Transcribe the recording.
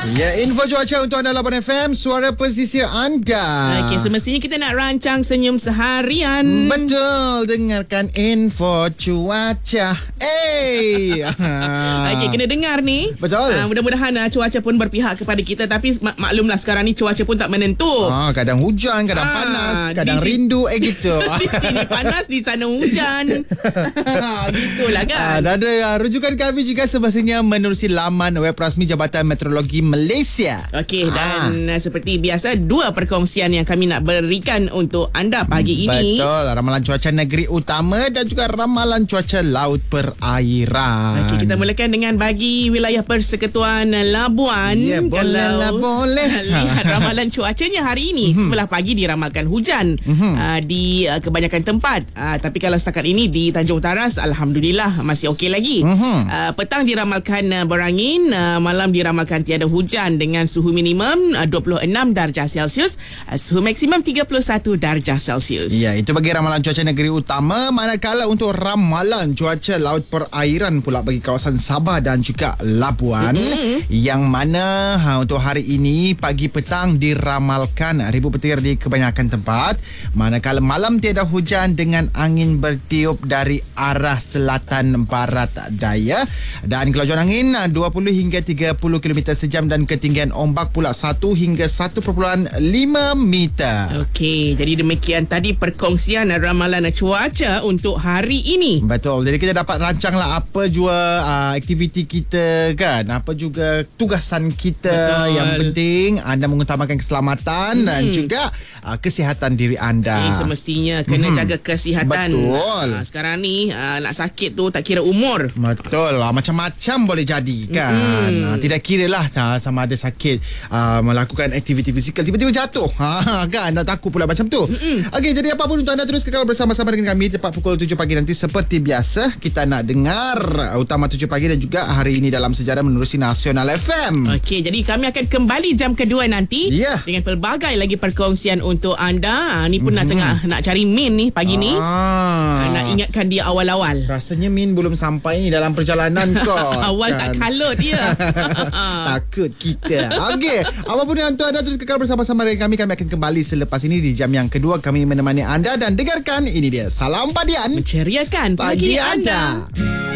Ya, info cuaca untuk anda Labuan FM, suara pesisir anda. Okey, semestinya kita nak rancang senyum seharian. Betul, dengarkan info cuaca. Okey, kena dengar ni. Betul. Mudah-mudahan cuaca pun berpihak kepada kita. Tapi maklumlah sekarang ni cuaca pun tak menentu. Kadang hujan, kadang panas, kadang rindu gitu. Di sini panas, di sana hujan. Gitulah kan. Dan ada rujukan kami juga semestinya menerusi laman web rasmi Jabatan Meteorologi Malaysia. Okey, dan seperti biasa, dua perkongsian yang kami nak berikan untuk anda pagi ini. Betul, ramalan cuaca negeri utama dan juga ramalan cuaca laut perairan. Okey, kita mulakan dengan bagi wilayah Persekutuan Labuan. Ya, boleh. Lihat ramalan cuacanya hari ini. Sebelah pagi diramalkan hujan di kebanyakan tempat. Tapi kalau setakat ini di Tanjung Taras, alhamdulillah masih okey lagi. Petang diramalkan berangin, malam diramalkan tiada hujan dengan suhu minimum 26 darjah Celsius, suhu maksimum 31 darjah Celsius. Ya, itu bagi ramalan cuaca negeri utama. Manakala untuk ramalan cuaca laut perairan pula bagi kawasan Sabah dan juga Labuan, yang mana untuk hari ini pagi petang diramalkan ribu petir di kebanyakan tempat, manakala malam tiada hujan dengan angin bertiup dari arah selatan barat daya dan kelajuan angin 20 hingga 30 km sejam dan ketinggian ombak pula 1 hingga 1.5 meter. Okey, jadi demikian tadi perkongsian ramalan cuaca untuk hari ini. Betul. Jadi kita dapat rancanglah apa jua aktiviti kita kan, apa juga tugasan kita. Betul. Yang penting anda mengutamakan keselamatan dan juga kesihatan diri anda. Semestinya kena jaga kesihatan. Betul. Sekarang ni nak sakit tu tak kira umur. Betul. Macam-macam boleh jadi kan. Tidak kira lah sama ada sakit, melakukan aktiviti fizikal tiba-tiba jatuh kan, tak takut pula macam tu. Okey, jadi apa pun untuk anda terus kekal bersama-sama dengan kami tepat pukul 7 pagi nanti. Seperti biasa kita nak dengar utama 7 pagi dan juga hari ini dalam sejarah menerusi Nasional FM. Okey, jadi kami akan kembali jam kedua nanti dengan pelbagai lagi perkongsian untuk anda. Ni pun nak cari Min ni pagi ni. Nak ingatkan dia awal-awal. Rasanya Min belum sampai ni dalam perjalanan kau. Awal kan? tak kalut dia. Takut kita. Okey, apapun yang anda terus kekal bersama-sama dengan kami. Kami akan kembali selepas ini di jam yang kedua. Kami menemani anda dan dengarkan ini dia Salam Padian, menceriakan pagi anda.